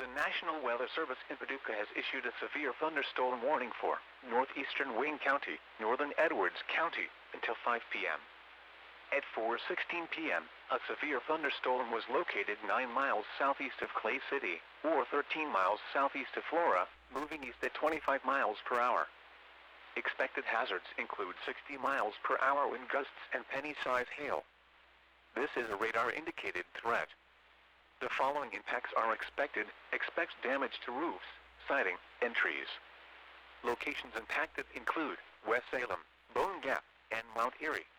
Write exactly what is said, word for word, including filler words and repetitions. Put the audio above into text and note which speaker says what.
Speaker 1: The National Weather Service in Paducah has issued a severe thunderstorm warning for northeastern Wayne County, northern Edwards County, until five p m At four sixteen p m, a severe thunderstorm was located nine miles southeast of Clay City, or thirteen miles southeast of Flora, moving east at twenty-five miles per hour. Expected hazards include sixty miles per hour wind gusts and penny-size hail. This is a radar-indicated threat. The following impacts are expected. Expect damage to roofs, siding, and trees. Locations impacted include West Salem, Bone Gap, and Mount Erie.